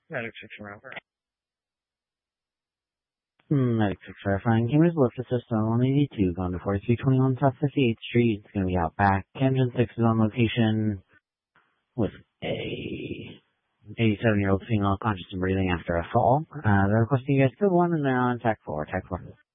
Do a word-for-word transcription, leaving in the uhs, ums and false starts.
Medic six around. Medic six verifying. Cameras lift assist on one eighty-two, going to forty-three twenty-one South fifty-eighth Street. It's going to be out back. Engine six is on location with a eighty-seven-year-old female conscious and breathing after a fall. Uh, they're requesting you guys code one and they're on attack four. Attack four.